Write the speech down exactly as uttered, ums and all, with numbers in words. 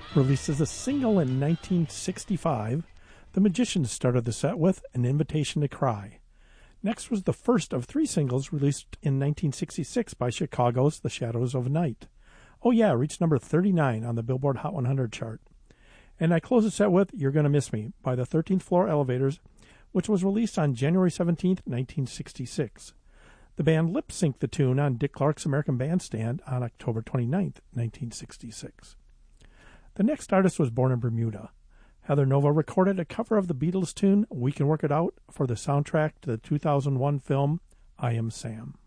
Released as a single in nineteen sixty-five, The Magicians started the set with An Invitation to Cry. Next was the first of three singles released in nineteen sixty-six by Chicago's The Shadows of Night. Oh yeah, reached number thirty-nine on the Billboard Hot one hundred chart. And I close the set with You're Gonna Miss Me by the thirteenth Floor Elevators, which was released on January seventeenth, nineteen sixty-six. The band lip-synced the tune on Dick Clark's American Bandstand on October twenty-ninth, nineteen sixty-six. The next artist was born in Bermuda. Heather Nova recorded a cover of the Beatles tune We Can Work It Out for the soundtrack to the two thousand one film I Am Sam.